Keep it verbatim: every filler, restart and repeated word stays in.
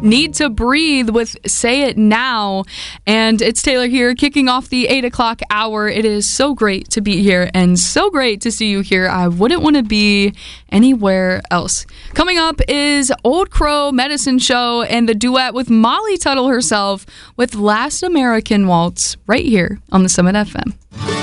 Need to Breathe with Say It Now. And it's Taylor here, kicking off the eight o'clock hour. It is so great to be here and so great to see you here. I wouldn't want to be anywhere else. Coming up is Old Crow Medicine Show and the duet with Molly Tuttle herself with Last American Waltz right here on the Summit F M.